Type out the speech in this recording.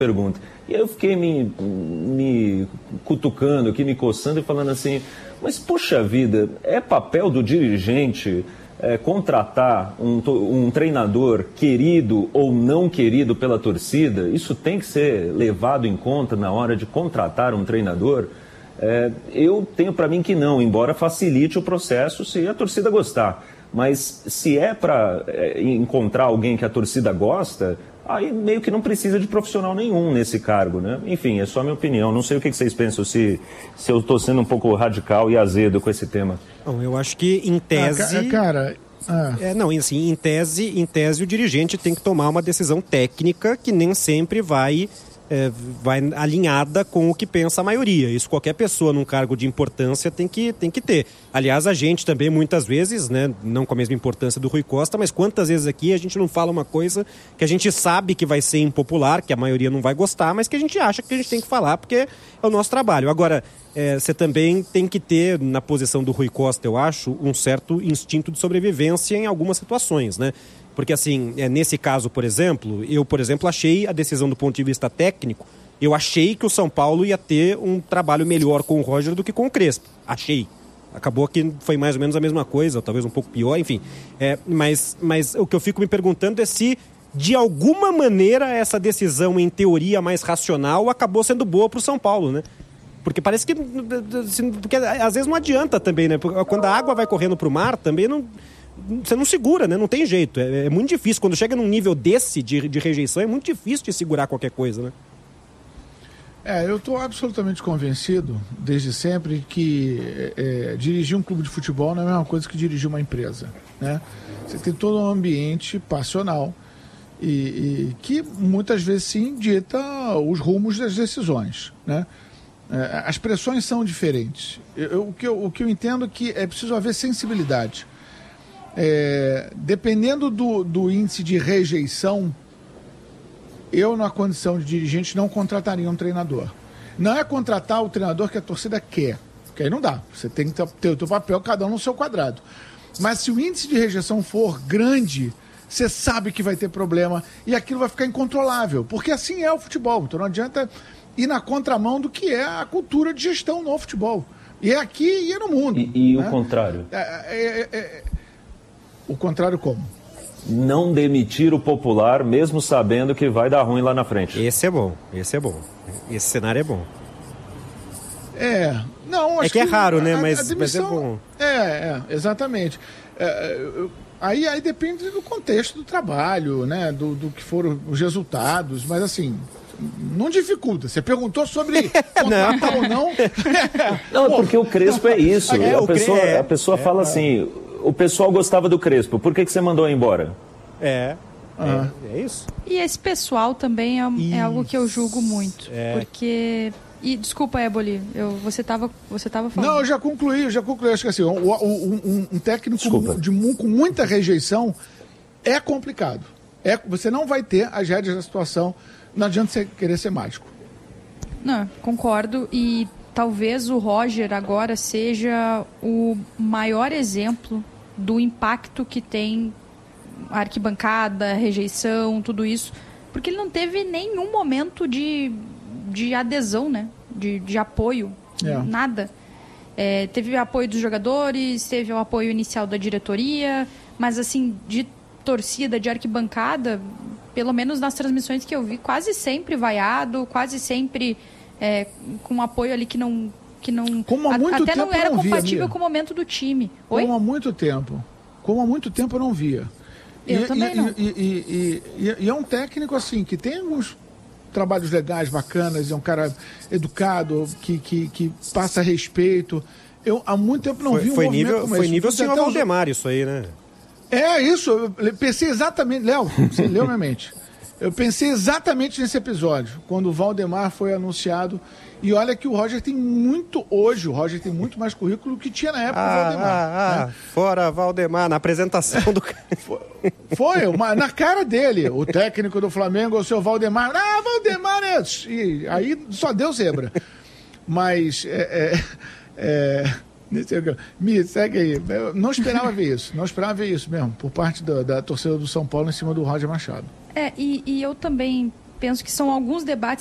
pergunta. E aí eu fiquei me cutucando aqui, me coçando e falando assim, mas puxa vida, é papel do dirigente contratar um treinador querido ou não querido pela torcida? Isso tem que ser levado em conta na hora de contratar um treinador? Eu tenho para mim que não, embora facilite o processo se a torcida gostar. Mas se é para encontrar alguém que a torcida gosta, aí meio que não precisa de profissional nenhum nesse cargo, né? Enfim, é só a minha opinião. Não sei o que vocês pensam, se eu estou sendo um pouco radical e azedo com esse tema. Não, eu acho que em tese... em tese o dirigente tem que tomar uma decisão técnica que nem sempre vai alinhada com o que pensa a maioria. Isso qualquer pessoa num cargo de importância tem que ter. Aliás, a gente também muitas vezes, né, não com a mesma importância do Rui Costa, mas quantas vezes aqui a gente não fala uma coisa que a gente sabe que vai ser impopular, que a maioria não vai gostar, mas que a gente acha que a gente tem que falar porque é o nosso trabalho. Agora, você também tem que ter, na posição do Rui Costa, eu acho, um certo instinto de sobrevivência em algumas situações, né? Porque, assim, nesse caso, por exemplo, eu achei a decisão do ponto de vista técnico, eu achei que o São Paulo ia ter um trabalho melhor com o Roger do que com o Crespo. Achei. Acabou que foi mais ou menos a mesma coisa, ou talvez um pouco pior, enfim. Mas o que eu fico me perguntando é se, de alguma maneira, essa decisão, em teoria mais racional, acabou sendo boa para o São Paulo, né? Porque parece que... Porque às vezes não adianta também, né? Quando a água vai correndo para o mar, também não... Você não segura, né? Não tem jeito. É muito difícil. Quando chega num nível desse de rejeição, é muito difícil de segurar qualquer coisa, né? Eu estou absolutamente convencido, desde sempre, que dirigir um clube de futebol não é a mesma coisa que dirigir uma empresa, né? Você tem todo um ambiente passional e que muitas vezes sim dita os rumos das decisões, né? As pressões são diferentes. O que eu entendo é que é preciso haver sensibilidade. Dependendo do índice de rejeição, eu, na condição de dirigente, não contrataria um treinador. Não é contratar o treinador que a torcida quer, porque aí não dá. Você tem que ter o teu papel, cada um no seu quadrado. Mas se o índice de rejeição for grande, você sabe que vai ter problema e aquilo vai ficar incontrolável, porque assim é o futebol. Então não adianta ir na contramão do que é a cultura de gestão no futebol. E é aqui e é no mundo. E né? O contrário? O contrário como? Não demitir o popular, mesmo sabendo que vai dar ruim lá na frente. Esse é bom. Esse cenário é bom. Não, acho que é raro, né? Mas demissão, é bom. Exatamente. Aí depende do contexto do trabalho, né? Do que foram os resultados, mas assim... Não dificulta. Você perguntou sobre contratar ou não. Não, porque o Crespo é isso. A pessoa fala assim, o pessoal gostava do Crespo, por que você mandou embora? É isso. E esse pessoal também é algo que eu julgo muito. Porque... E desculpa, Éboli, você tava falando. Não, eu já concluí. Acho que assim, um técnico com muita rejeição é complicado. Você não vai ter as rédeas da situação. Não adianta você querer ser mágico. Não, concordo. E talvez o Roger agora seja o maior exemplo do impacto que tem a arquibancada, a rejeição, tudo isso. Porque ele não teve nenhum momento de adesão, né? De apoio. Nada. Teve apoio dos jogadores, teve o apoio inicial da diretoria, mas assim, de torcida, de arquibancada... Pelo menos nas transmissões que eu vi, quase sempre vaiado, quase sempre com apoio ali que não como há muito até tempo não era não compatível via, com o momento do time. Oi? Como há muito tempo eu não via. Eu também não. E é um técnico assim, que tem alguns trabalhos legais, bacanas, é um cara educado, que passa respeito. Eu há muito tempo não vi um movimento como esse. Foi nível senhor Valdemar isso aí, né? Isso, eu pensei exatamente, Léo, você leu minha mente. Eu pensei exatamente nesse episódio, quando o Valdemar foi anunciado. E olha que o Roger tem muito mais currículo que tinha na época do Valdemar. Né? Fora Valdemar, na apresentação do... Na cara dele, o técnico do Flamengo, o seu Valdemar. Valdemar E aí só deu zebra. Mas, Me segue aí. Eu não esperava ver isso mesmo, por parte da torcida do São Paulo em cima do Roger Machado. E eu também penso que são alguns debates